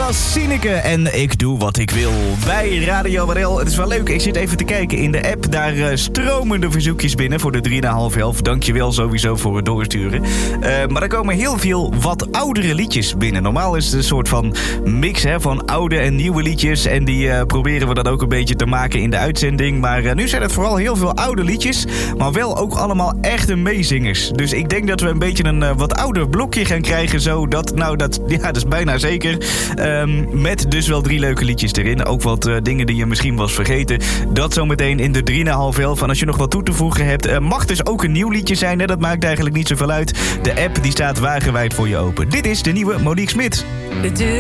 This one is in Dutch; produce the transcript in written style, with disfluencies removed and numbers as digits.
was Sineke en ik doe wat ik wil bij Radio WRL. Het is wel leuk, ik zit even te kijken in de app. Daar stromen de verzoekjes binnen voor de 3,5. Dankjewel sowieso voor het doorsturen. Maar er komen heel veel wat oudere liedjes binnen. Normaal is het een soort van mix van oude en nieuwe liedjes. En die proberen we dan ook een beetje te maken in de uitzending. Maar nu zijn het vooral heel veel oude liedjes. Maar wel ook allemaal echte meezingers. Dus ik denk dat we een beetje een wat ouder blokje gaan krijgen. Dat is bijna zeker. Met dus wel 3 leuke liedjes erin. Ook wat dingen die je misschien was vergeten. Dat zometeen in de 3,5. En als je nog wat toe te voegen hebt, mag dus ook een nieuw liedje zijn. Hè? Dat maakt eigenlijk niet zoveel uit. De app die staat wagenwijd voor je open. Dit is de nieuwe Monique Smit.